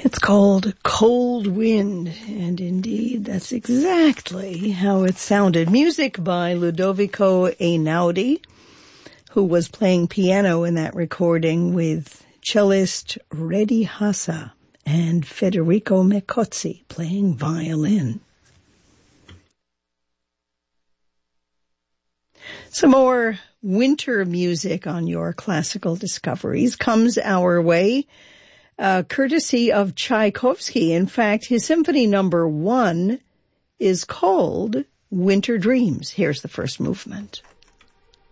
It's called Cold Wind, and indeed that's exactly how it sounded. Music by Ludovico Einaudi, who was playing piano in that recording with cellist Redi Hassa and Federico Mecozzi playing violin. Some more winter music on your classical discoveries comes our way, courtesy of Tchaikovsky. In fact, his Symphony No. 1 is called Winter Dreams. Here's the first movement.